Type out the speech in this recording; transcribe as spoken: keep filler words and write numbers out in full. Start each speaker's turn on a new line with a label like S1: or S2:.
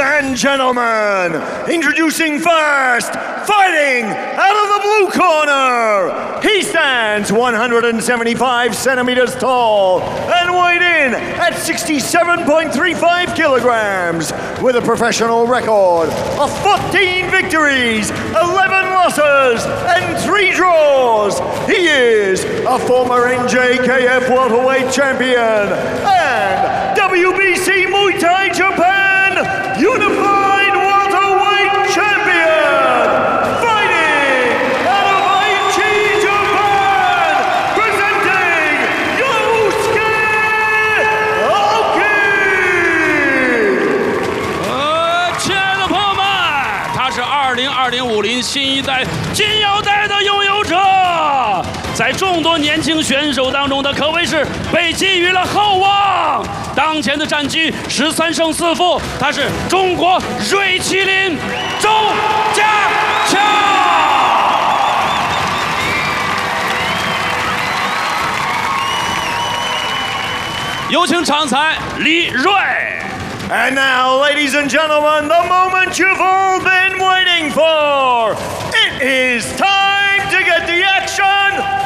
S1: and gentlemen, introducing first, fighting out of the blue corner. He stands one hundred seventy-five centimeters tall and weighed in at sixty-seven point three five kilograms with a professional record of fourteen victories, eleven losses, and three draws. He is a former N J K F welterweight champion and W B C Muay Thai Japan Unified Welterweight Champion, fighting out of Aichi, Japan, presenting Yosuke Aoki。
S2: 呃，亲爱的朋友们，他是二零二零武林新一代金腰带的拥有者，在众多年轻选手当中，他可谓是被寄予了厚望。当前的战绩十三胜四负，他是中国瑞麒麟周家强。有请常才李锐。
S1: And now, ladies and gentlemen, the moment you've all been waiting for. It is time to get the action